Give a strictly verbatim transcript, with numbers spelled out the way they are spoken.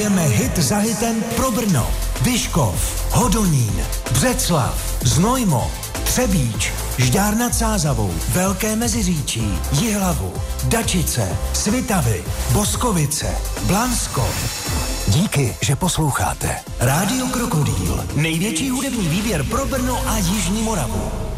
Hrajeme hit za hitem pro Brno, Vyškov, Hodonín, Břeclav, Znojmo, Třebíč, Žďár nad Sázavou, Velké Meziříčí, Jihlavu, Dačice, Svitavy, Boskovice, Blansko. Díky, že posloucháte. Rádio Krokodýl, největší hudební výběr pro Brno a Jižní Moravu.